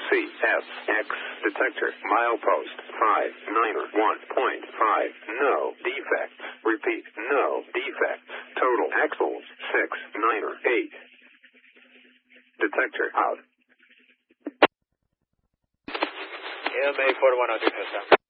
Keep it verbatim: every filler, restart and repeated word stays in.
C S X detector milepost five niner one point five. No defects. Repeat, no defects. Total axles six niner eight. Detector out. M A four one oh two.